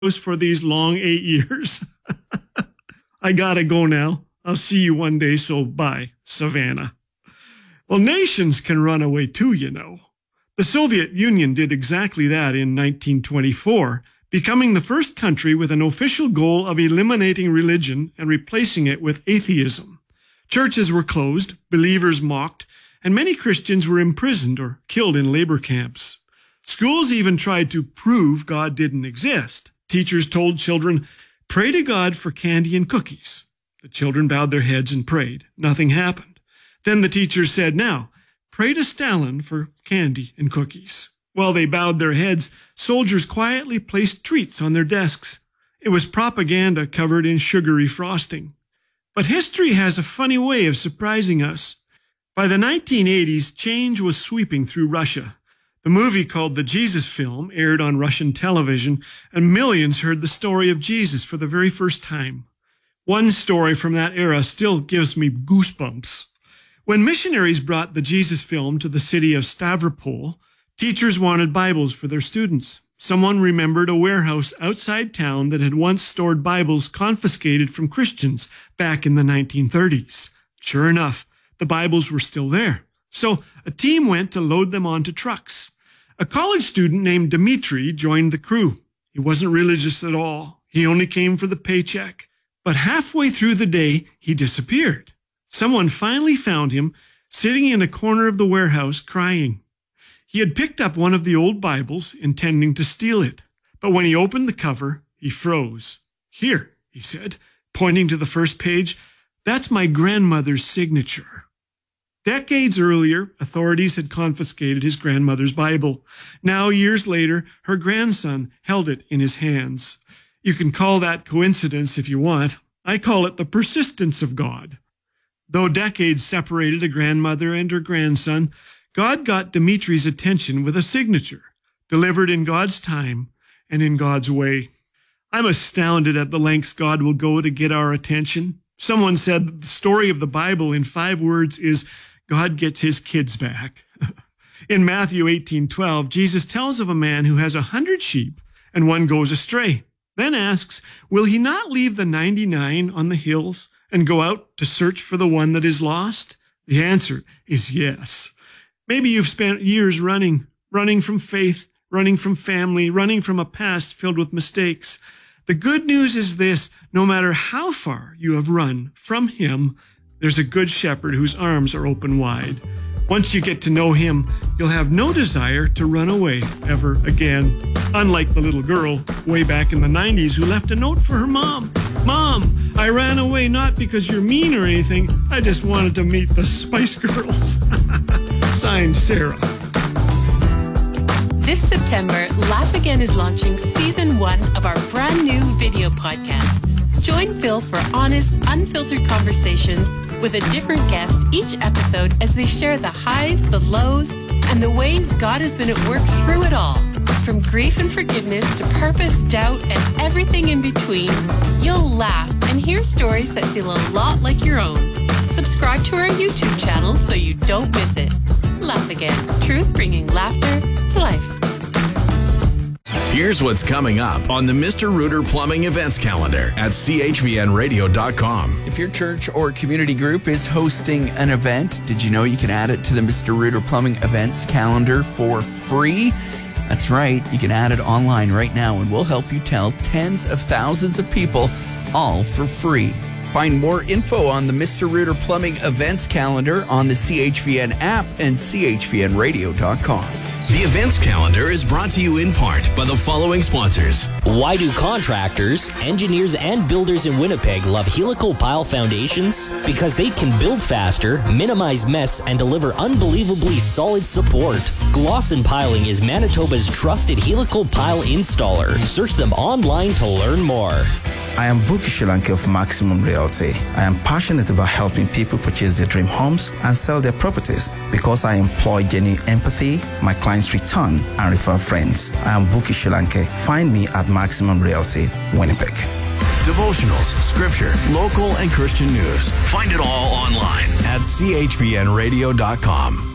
for these long 8 years. I gotta go now. I'll see you one day, so bye, Savannah. Well, nations can run away too, you know. The Soviet Union did exactly that in 1924, becoming the first country with an official goal of eliminating religion and replacing it with atheism. Churches were closed, believers mocked, and many Christians were imprisoned or killed in labor camps. Schools even tried to prove God didn't exist. Teachers told children, "Pray to God for candy and cookies." The children bowed their heads and prayed. Nothing happened. Then the teachers said, "Now, pray to Stalin for candy and cookies." While they bowed their heads, soldiers quietly placed treats on their desks. It was propaganda covered in sugary frosting. But history has a funny way of surprising us. By the 1980s, change was sweeping through Russia. The movie called The Jesus Film aired on Russian television, and millions heard the story of Jesus for the very first time. One story from that era still gives me goosebumps. When missionaries brought the Jesus Film to the city of Stavropol, teachers wanted Bibles for their students. Someone remembered a warehouse outside town that had once stored Bibles confiscated from Christians back in the 1930s. Sure enough, the Bibles were still there. So a team went to load them onto trucks. A college student named Dmitri joined the crew. He wasn't religious at all. He only came for the paycheck. But halfway through the day, he disappeared. Someone finally found him sitting in a corner of the warehouse crying. He had picked up one of the old Bibles, intending to steal it. But when he opened the cover, he froze. "Here," he said, pointing to the first page, "that's my grandmother's signature." Decades earlier, authorities had confiscated his grandmother's Bible. Now, years later, her grandson held it in his hands. You can call that coincidence if you want. I call it the persistence of God. Though decades separated a grandmother and her grandson, God got Dimitri's attention with a signature, delivered in God's time and in God's way. I'm astounded at the lengths God will go to get our attention. Someone said that the story of the Bible in 5 words is God gets his kids back. In Matthew 18:12, Jesus tells of a man who has 100 sheep and one goes astray, then asks, will he not leave the 99 on the hills and go out to search for the one that is lost? The answer is yes. Maybe you've spent years running from faith, running from family, running from a past filled with mistakes. The good news is this: no matter how far you have run from him, there's a good shepherd whose arms are open wide. Once you get to know him, you'll have no desire to run away ever again. Unlike the little girl way back in the 90s who left a note for her mom. "Mom, I ran away not because you're mean or anything. I just wanted to meet the Spice Girls." Signed, Sarah. This September, Laugh Again is launching Season 1 of our brand new video podcast. Join Phil for honest, unfiltered conversations with a different guest each episode as they share the highs, the lows, and the ways God has been at work through it all. From grief and forgiveness to purpose, doubt, and everything in between, you'll laugh and hear stories that feel a lot like your own. Subscribe to our YouTube channel so you don't miss it. Laugh Again. Truth bringing laughter to life. Here's what's coming up on the Mr. Rooter Plumbing events calendar at chvnradio.com. If your church or community group is hosting an event, did you know you can add it to the Mr. Rooter Plumbing events calendar for free? That's right. You can add it online right now, and we'll help you tell tens of thousands of people, all for free. Find more info on the Mr. Rooter Plumbing events calendar on the CHVN app and chvnradio.com. The events calendar is brought to you in part by the following sponsors. Why do contractors, engineers, and builders in Winnipeg love helical pile foundations? Because they can build faster, minimize mess, and deliver unbelievably solid support. Glosson Piling is Manitoba's trusted helical pile installer. Search them online to learn more. I am Buki Shilanke of Maximum Realty. I am passionate about helping people purchase their dream homes and sell their properties because I employ genuine empathy. My clients return and refer friends. I am Buki Shilanke. Find me at Maximum Realty, Winnipeg. Devotionals, scripture, local and Christian news. Find it all online at chvnradio.com.